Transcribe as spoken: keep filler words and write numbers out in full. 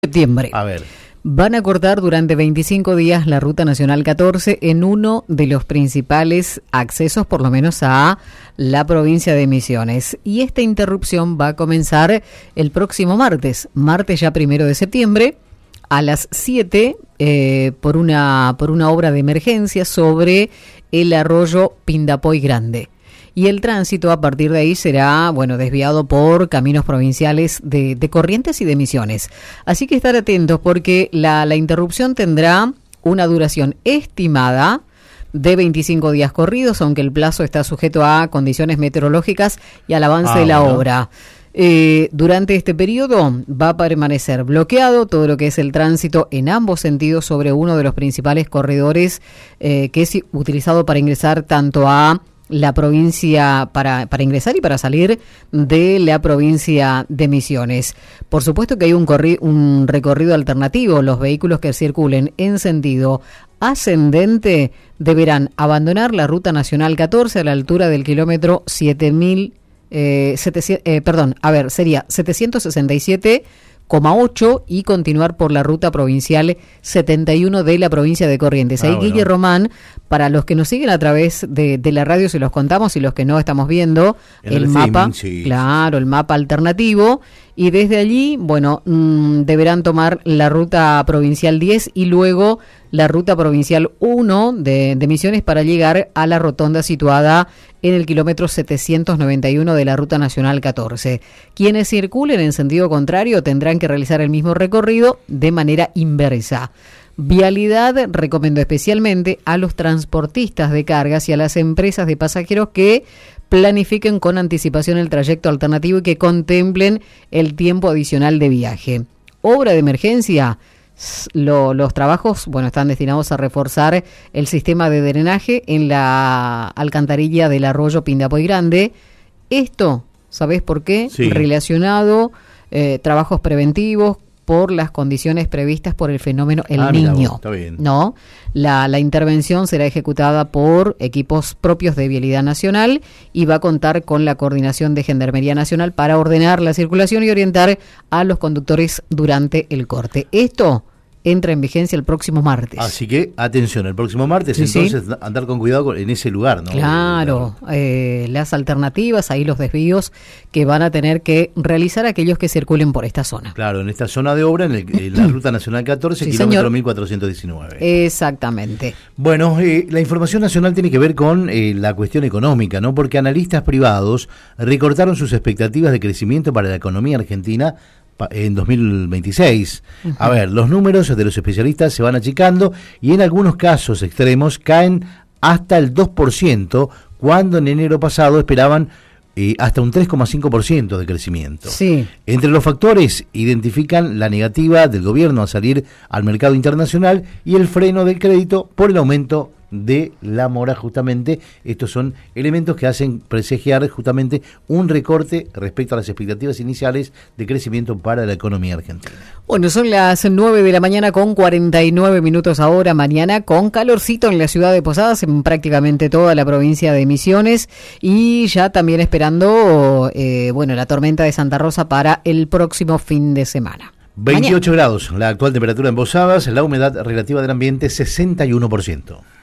Septiembre. A ver. Van a cortar durante veinticinco días la Ruta Nacional catorce en uno de los principales accesos, por lo menos a la provincia de Misiones. Y esta interrupción va a comenzar el próximo martes, martes ya primero de septiembre, a las siete, eh, por una, por una obra de emergencia sobre el arroyo Pindapoy Grande. Y el tránsito a partir de ahí será, bueno, desviado por caminos provinciales de, de Corrientes y de Misiones. Así que estar atentos porque la, la interrupción tendrá una duración estimada de veinticinco días corridos, aunque el plazo está sujeto a condiciones meteorológicas y al avance ah, de la bueno. obra. Eh, durante este periodo va a permanecer bloqueado todo lo que es el tránsito en ambos sentidos sobre uno de los principales corredores eh, que es utilizado para ingresar tanto a la provincia, para, para ingresar y para salir de la provincia de Misiones. Por supuesto que hay un, corri- un recorrido alternativo. Los vehículos que circulen en sentido ascendente deberán abandonar la Ruta Nacional catorce a la altura del kilómetro siete mil, eh, setecientos, eh, perdón, a ver, sería setecientos sesenta y siete coma ocho y continuar por la ruta provincial setenta y uno de la provincia de Corrientes. Ah, Ahí, bueno. Guille Román, para los que nos siguen a través de, de la radio, se los contamos, y los que no estamos viendo en el, el mapa, filming, sí. claro, el mapa alternativo, y desde allí, bueno, mmm, deberán tomar la ruta provincial diez y luego la ruta provincial uno de, de Misiones para llegar a la rotonda situada en el kilómetro setecientos noventa y uno de la Ruta Nacional catorce. Quienes circulen en sentido contrario tendrán que realizar el mismo recorrido de manera inversa. Vialidad recomendó especialmente a los transportistas de cargas y a las empresas de pasajeros que planifiquen con anticipación el trayecto alternativo y que contemplen el tiempo adicional de viaje. Obra de emergencia. Lo, los trabajos, bueno, están destinados a reforzar el sistema de drenaje en la alcantarilla del arroyo Pindapoy Grande. Esto, ¿sabés por qué? Sí. Relacionado, eh, trabajos preventivos por las condiciones previstas por el fenómeno El ah, Niño. Vos, está bien. No, la, la intervención será ejecutada por equipos propios de Vialidad Nacional y va a contar con la coordinación de Gendarmería Nacional para ordenar la circulación y orientar a los conductores durante el corte. Esto entra en vigencia el próximo martes. Así que, atención, el próximo martes, sí, entonces, sí. andar con cuidado en ese lugar, ¿no? Claro, eh, las alternativas, ahí los desvíos que van a tener que realizar aquellos que circulen por esta zona. Claro, en esta zona de obra, en, el, en la Ruta Nacional catorce, sí, kilómetro mil cuatrocientos diecinueve. Exactamente. Bueno, eh, la información nacional tiene que ver con eh, la cuestión económica, ¿no? Porque analistas privados recortaron sus expectativas de crecimiento para la economía argentina en dos mil veintiséis. Uh-huh. A ver, los números de los especialistas se van achicando y en algunos casos extremos caen hasta el dos por ciento, cuando en enero pasado esperaban eh, hasta un tres coma cinco por ciento de crecimiento. Sí. Entre los factores identifican la negativa del gobierno a salir al mercado internacional y el freno del crédito por el aumento de la mora. Justamente estos son elementos que hacen presagiar justamente un recorte respecto a las expectativas iniciales de crecimiento para la economía argentina. Bueno, son las nueve de la mañana con cuarenta y nueve minutos ahora, mañana con calorcito en la ciudad de Posadas, en prácticamente toda la provincia de Misiones, y ya también esperando eh, bueno, la tormenta de Santa Rosa para el próximo fin de semana. veintiocho Mañana. Grados, la actual temperatura en Posadas, la humedad relativa del ambiente sesenta y uno por ciento.